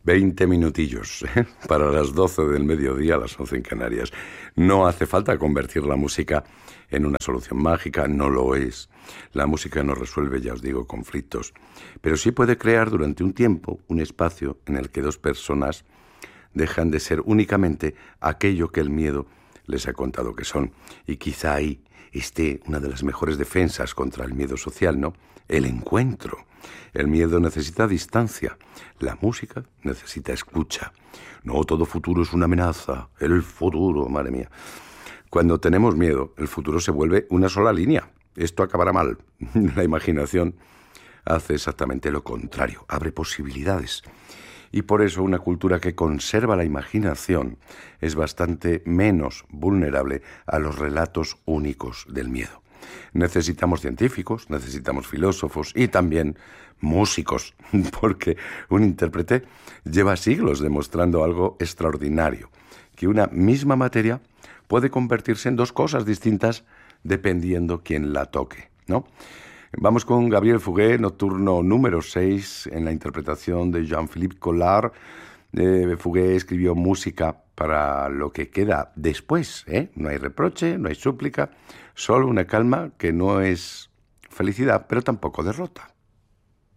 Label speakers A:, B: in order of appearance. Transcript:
A: 20 minutillos, ¿eh? Para las 12 del mediodía, a las 11 en Canarias. No hace falta convertir la música en una solución mágica, no lo es. La música no resuelve, ya os digo, conflictos, pero sí puede crear durante un tiempo un espacio en el que dos personas dejan de ser únicamente aquello que el miedo les ha contado que son. Y quizá ahí esté una de las mejores defensas contra el miedo social, ¿no? El encuentro. El miedo necesita distancia. La música necesita escucha. No todo futuro es una amenaza. El futuro, madre mía. Cuando tenemos miedo, el futuro se vuelve una sola línea. Esto acabará mal. La imaginación hace exactamente lo contrario. Abre posibilidades. Y por eso una cultura que conserva la imaginación es bastante menos vulnerable a los relatos únicos del miedo. Necesitamos científicos, necesitamos filósofos y también músicos, porque un intérprete lleva siglos demostrando algo extraordinario, que una misma materia puede convertirse en dos cosas distintas dependiendo quién la toque, ¿no? Vamos con Gabriel Fauré, nocturno número 6, en la interpretación de Jean-Philippe Collard. Fauré escribió música para lo que queda después, ¿eh? No hay reproche, no hay súplica, solo una calma que no es felicidad, pero tampoco derrota.